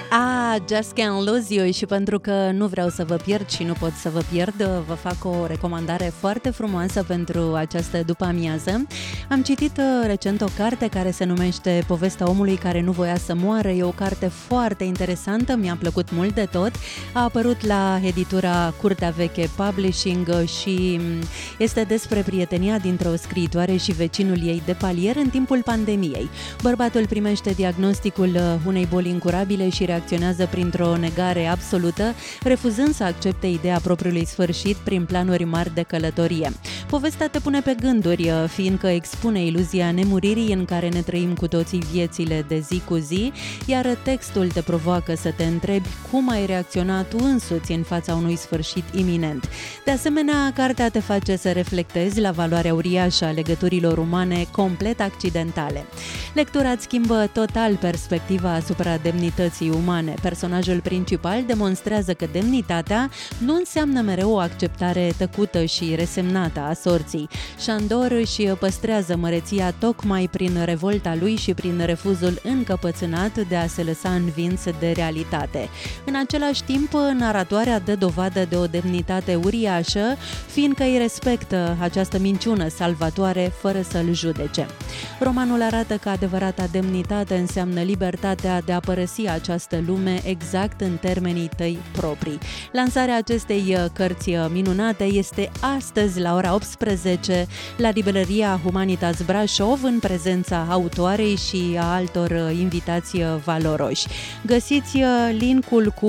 Just Can't Lose You, și pentru că nu vreau să vă pierd și nu pot să vă pierd, vă fac o recomandare foarte frumoasă pentru această după-amiază. Am citit recent o carte care se numește Povestea omului care nu voia să moară. E o carte foarte interesantă, mi-a plăcut mult de tot. A apărut la editura Curtea Veche Publishing și este despre prietenia dintre o scriitoare și vecinul ei de palier în timpul pandemiei. Bărbatul primește diagnosticul unei boli incurabile și reacționează printr-o negare absolută, refuzând să accepte ideea propriului sfârșit prin planuri mari de călătorie. Povestea te pune pe gânduri, fiindcă expune iluzia nemuririi în care ne trăim cu toții viețile de zi cu zi, iar textul te provoacă să te întrebi cum ai reacționat tu însuți în fața unui sfârșit iminent. De asemenea, cartea te face să reflectezi la valoarea uriașă a legăturilor umane complet accidentale. Lectura îți schimbă total perspectiva asupra demnității umane. Personajul principal demonstrează că demnitatea nu înseamnă mereu o acceptare tăcută și resemnată a sorții. Șandor își păstrează măreția tocmai prin revolta lui și prin refuzul încăpățânat de a se lăsa învins de realitate. În același timp, naratoarea dă dovadă de o demnitate uriașă, fiindcă îi respectă această minciună salvatoare fără să-l judece. Romanul arată că adevărata demnitate înseamnă libertatea de a părăsi această lume exact în termenii tăi proprii. Lansarea acestei cărți minunate este astăzi la ora 18 la librăria Humanitas Brașov, în prezența autoarei și a altor invitați valoroși. Găsiți linkul cu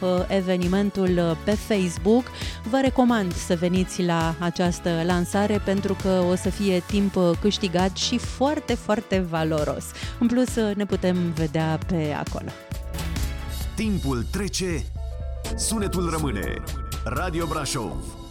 evenimentul pe Facebook. Vă recomand să veniți la această lansare pentru că o să fie timp câștigat și foarte, foarte valoros. În plus, ne putem vedea pe acolo. Timpul trece, sunetul rămâne. Radio Brașov.